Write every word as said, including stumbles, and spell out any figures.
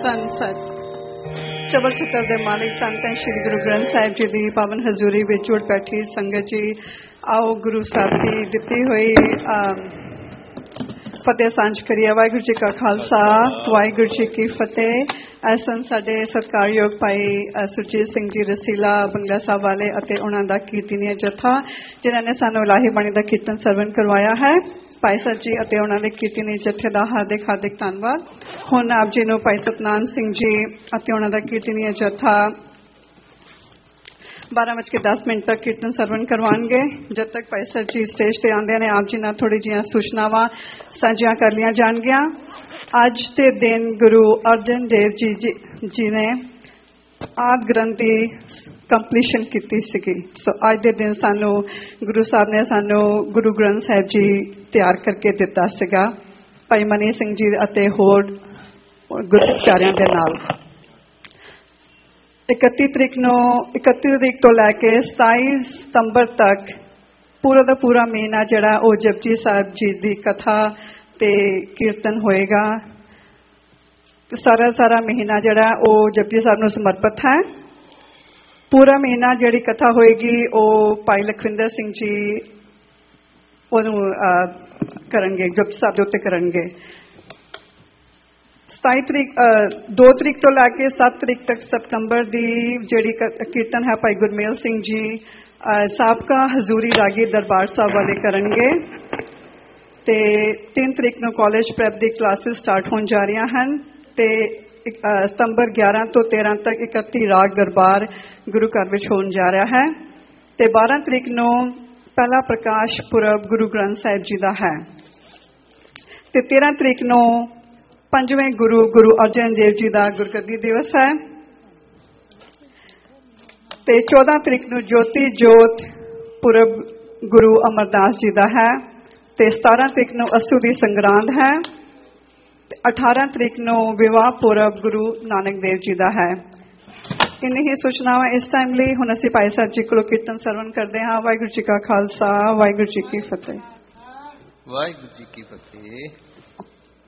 ਧੰਨ ਸੱਚ ਚਬਰ ਚੁੱਕਰ ਦੇ ਮਾਲਿਕ ਧੰਨ ਧੰਨ ਸ਼੍ਰੀ ਗੁਰੂ ਗ੍ਰੰਥ ਸਾਹਿਬ ਜੀ ਦੀ ਪਾਵਨ ਹਜ਼ੂਰੀ ਵਿੱਚ ਜੁੜ ਬੈਠੀ ਸੰਗਤ ਜੀ, ਆਓ ਗੁਰੂ ਸਾਹਿਬ ਦੀ ਦਿੱਤੀ ਹੋਈ ਫਤਿਹ ਸਾਂਝ ਕਰੀਏ। ਵਾਹਿਗੁਰੂ ਜੀ ਕਾ ਖਾਲਸਾ, ਵਾਹਿਗੁਰੂ ਜੀ ਕੀ ਫਤਿਹ। ਐਸਨ ਸਾਡੇ ਸਤਿਕਾਰਯੋਗ ਭਾਈ ਸੁਰਜੀਤ ਸਿੰਘ ਜੀ ਰਸੀਲਾ ਬੰਗਲਾ ਸਾਹਿਬ ਵਾਲੇ ਅਤੇ ਉਹਨਾਂ ਦਾ ਕੀਰਤਨੀਆ ਜਥਾ, ਜਿਨ੍ਹਾਂ ਨੇ ਸਾਨੂੰ ਇਲਾਹੀ ਬਾਣੀ ਦਾ ਕੀਰਤਨ ਸਰਵਨ ਕਰਵਾਇਆ ਹੈ। ਭਾਈ ਸਾਹਿਬ ਜੀ ਅਤੇ ਉਹਨਾਂ ਦੇ ਕੀਰਤਨੀ ਜਥੇ ਦਾ ਹਾਰਦਿਕ ਹਾਰਦਿਕ ਧੰਨਵਾਦ। ਹੁਣ ਆਪ ਜੀ ਨੂੰ ਭਾਈ ਸਤਨਾਮ ਸਿੰਘ ਜੀ ਅਤੇ ਉਹਨਾਂ ਦਾ ਕੀਰਤਨੀਆ ਜਥਾ ਬਾਰਾਂ ਵਜ ਕੇ ਦਸ ਮਿੰਟ ਤੱਕ ਕੀਰਤਨ ਸਰਵਨ ਕਰਵਾਉਣਗੇ। ਜਦ ਤੱਕ ਭਾਈ ਸਾਹਿਬ ਜੀ ਸਟੇਜ ਤੇ ਆਉਂਦੇ ਨੇ, ਆਪ ਜੀ ਨਾਲ ਥੋੜੀ ਜਿਹੀਆਂ ਸੂਚਨਾਵਾਂ ਸਾਂਝੀਆਂ ਕਰ ਲਈਆਂ ਜਾਣਗੀਆਂ। ਅੱਜ ਦੇ ਦਿਨ ਗੁਰੂ ਅਰਜਨ ਦੇਵ ਜੀ ਜੀ ਨੇ ਆਦਿ ਗ੍ਰੰਥ ਦੀ ਕੰਪਲੀਸ਼ਨ ਕੀਤੀ ਸੀਗੀ। ਸੋ ਅੱਜ ਦੇ ਦਿਨ ਸਾਨੂੰ ਗੁਰੂ ਸਾਹਿਬ ਨੇ ਸਾਨੂੰ ਗੁਰੂ ਗ੍ਰੰਥ ਸਾਹਿਬ ਜੀ ਤਿਆਰ ਕਰਕੇ ਦਿੱਤਾ ਸੀਗਾ, ਭਾਈ ਮਨੀ ਸਿੰਘ ਜੀ ਅਤੇ ਹੋਰ ਗੁਰੂ ਪਿਆਰਿਆਂ ਦੇ ਨਾਲ। ਇਕੱਤੀ ਤਰੀਕ ਨੂੰ ਇਕੱਤੀ ਤਰੀਕ ਤੋਂ ਲੈ ਕੇ ਸਤਾਈ ਸਤੰਬਰ ਤੱਕ ਪੂਰਾ ਦਾ ਪੂਰਾ ਮਹੀਨਾ ਜਿਹੜਾ ਉਹ ਜਪਜੀ ਸਾਹਿਬ ਜੀ ਦੀ ਕਥਾ ਤੇ ਕੀਰਤਨ ਹੋਏਗਾ। ਸਾਰਾ ਸਾਰਾ ਮਹੀਨਾ ਜਿਹੜਾ ਉਹ ਜਪਜੀ ਸਾਹਿਬ ਨੂੰ ਸਮਰਪਿਤ ਹੈ। ਪੂਰਾ ਮਹੀਨਾ ਜਿਹੜੀ ਕਥਾ ਹੋਏਗੀ ਉਹ ਭਾਈ ਲਖਵਿੰਦਰ ਸਿੰਘ ਜੀ ਉਹਨੂੰ ਕਰਨਗੇ, ਜਪਜੀ ਸਾਹਿਬ ਦੇ ਉੱਤੇ ਕਰਨਗੇ। ਸਤਾਈ ਤਰੀਕ ਦੋ ਤਰੀਕ ਤੋਂ ਲੈ ਕੇ ਸੱਤ ਤਰੀਕ ਤੱਕ ਸਤੰਬਰ ਦੀ ਜਿਹੜੀ ਕੀਰਤਨ ਹੈ ਭਾਈ ਗੁਰਮੇਲ ਸਿੰਘ ਜੀ ਸਾਬਕਾ ਹਜ਼ੂਰੀ ਰਾਗੀ ਦਰਬਾਰ ਸਾਹਿਬ ਵਾਲੇ ਕਰਨਗੇ। ਤੇ ਤਿੰਨ ਤਰੀਕ ਨੂੰ ਕਾਲਜ ਪ੍ਰੈਪ ਦੀ ਕਲਾਸਿਸ ਸਟਾਰਟ ਹੋਣ ਜਾ ਰਹੀਆਂ ਹਨ ਤੇ ਸਤੰਬਰ ਗਿਆਰਾਂ ਤੋਂ ਤੇਰਾਂ ਤੱਕ ਇਕੱਤੀ ਰਾਗ ਦਰਬਾਰ ਗੁਰੂ ਘਰ ਵਿੱਚ ਹੋਣ ਜਾ ਰਿਹਾ ਹੈ। ਤੇ ਬਾਰਾਂ ਤਰੀਕ ਨੂੰ ਪਹਿਲਾ ਪ੍ਰਕਾਸ਼ ਪੁਰਬ ਗੁਰੂ ਗ੍ਰੰਥ ਸਾਹਿਬ ਜੀ ਦਾ ਹੈ। ਤੇ ਤੇਰਾਂ ਤਰੀਕ ਨੂੰ ਪੰਜਵੇਂ ਗੁਰੂ ਗੁਰੂ ਅਰਜਨ ਦੇਵ ਜੀ ਦਾ ਗੁਰਗੱਦੀ ਦਿਵਸ ਹੈ। ਤੇ ਚੌਦਾਂ ਤਰੀਕ ਨੂੰ ਜੋਤੀ ਜੋਤ ਪੁਰਬ ਗੁਰੂ ਅਮਰਦਾਸ ਜੀ ਦਾ ਹੈ। ਤੇ ਸਤਾਰਾਂ ਤਰੀਕ ਨੂੰ ਅੱਸੂ ਦੀ ਸੰਗਰਾਂਦ ਹੈ। ਤੇ ਅਠਾਰਾਂ ਤਰੀਕ ਨੂੰ ਵਿਵਾਹ ਪੁਰਬ ਗੁਰੂ ਨਾਨਕ ਦੇਵ ਜੀ ਦਾ ਹੈ। ਇੰਨੀ ਹੀ ਸੂਚਨਾਵਾਂ ਇਸ ਟਾਈਮ ਲਈ। ਹੁਣ ਅਸੀਂ ਭਾਈ ਸਾਹਿਬ ਜੀ ਕੋਲੋਂ ਕੀਰਤਨ ਸਰਵਨ ਕਰਦੇ ਹਾਂ। ਵਾਹਿਗੁਰੂ ਜੀ ਕਾ ਖਾਲਸਾ, ਵਾਹਿਗੁਰੂ ਜੀ ਕੀ ਫਤਿਹ। ਵਾਹਿਗੁਰੂ ਜੀ ਕੀ ਫਤਿਹ।